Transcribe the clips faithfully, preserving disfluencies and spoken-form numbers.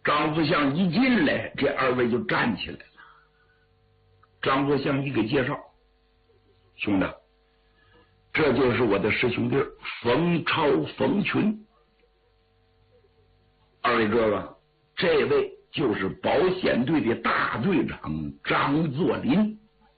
张作相一进来，这二位就站起来了。张作相一给介绍，兄弟，这就是我的师兄弟冯超、冯群。二位哥哥，这位就是保险队的大队长张作霖。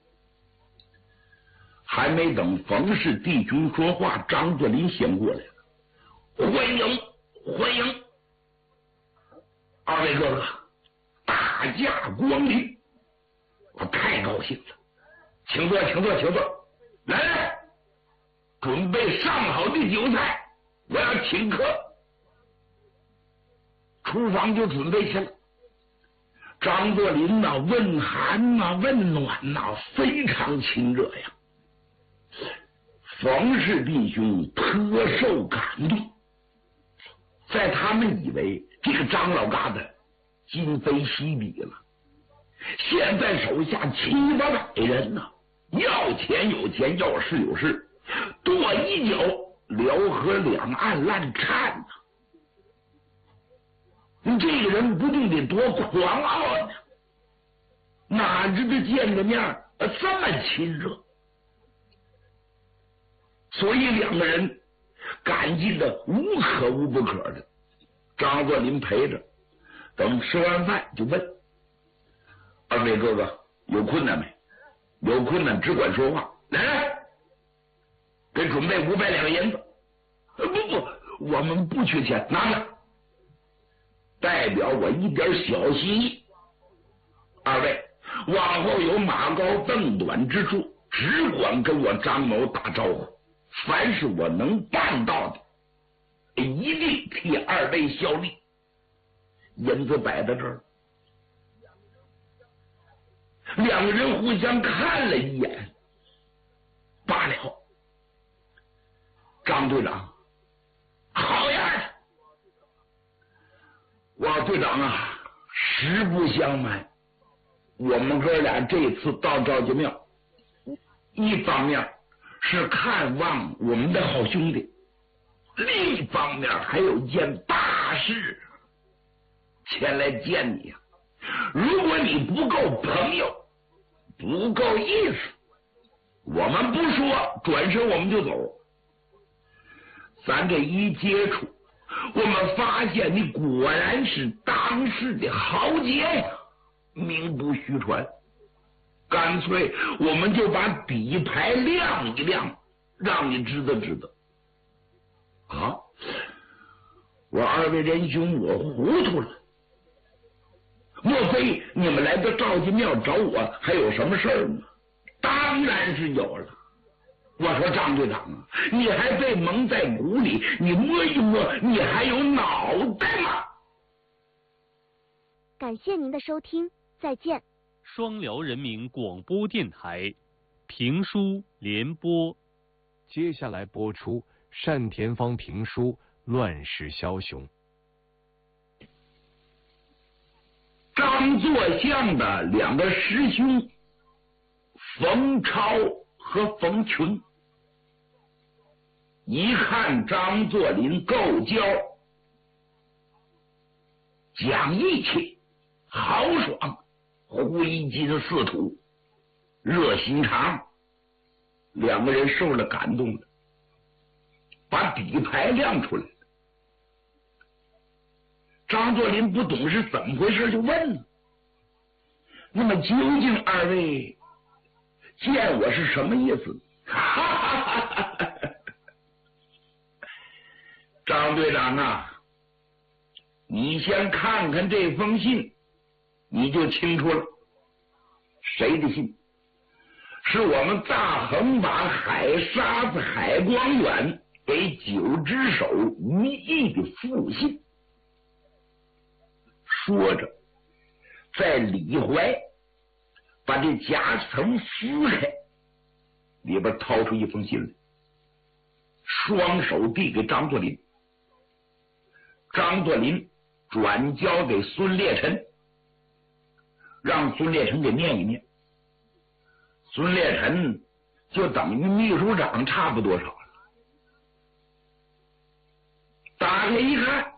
还没等冯氏弟兄说话，张作霖先过来了。欢迎欢迎，二位哥哥，大驾光临，我太高兴了，请坐请坐请坐，来来，准备上好的酒菜，我要请客。厨房就准备去了。张作霖呐，问寒呐、啊，问暖呐、啊，非常亲热呀。冯氏弟兄颇受感动，在他们以为这个张老疙瘩今非昔比了，现在手下七八百人呢、啊，要钱有钱，要势有势，跺一脚辽河两岸烂颤呢、啊。你这个人不定得多狂傲呢，哪知道见个面这么亲热，所以两个人感激的无可无不可的。张作霖陪着，等吃完饭就问二位哥哥有困难没？有困难只管说话，来来，给准备五百两银子。不不，我们不缺钱，拿着，代表我一点小心意。二位往后有马高凳短之处，只管跟我张某打招呼，凡是我能办到的，一定替二位效力。银子摆在这儿，两个人互相看了一眼，罢了。张队长，好样的！我队长啊，实不相瞒，我们哥俩这次到赵家庙，一方面是看望我们的好兄弟，另一方面还有一件大事前来见你。如果你不够朋友，不够意思，我们不说，转身我们就走。咱这一接触，我们发现你果然是当世的豪杰呀，名不虚传。干脆我们就把底牌亮一亮，让你知道知道。啊，我二位仁兄，我糊涂了。莫非你们来到赵家庙找我还有什么事儿吗？当然是有了。我说张队长啊，你还被蒙在鼓里，你摸一摸，你还有脑袋吗？ 感谢您的收听，再见。 双辽人民广播电台评书联播， 接下来播出单田芳评书《乱世枭雄》。 张作相的两个师兄冯超和冯群，一看张作霖够交，讲义气，豪爽，挥金似土，热心肠，两个人受了感动了，把底牌亮出来了。张作霖不懂是怎么回事，就问了：那么究竟二位见我是什么意思？张队长啊，你先看看这封信，你就清楚了。谁的信？是我们大横把海沙子海光远给九只手于毅的复信。说着，在里怀把这夹层撕开，里边掏出一封信来，双手递给张作霖。张作霖转交给孙烈臣，让孙烈臣给念一念。孙烈臣就等于秘书长差不多少了。打开一看，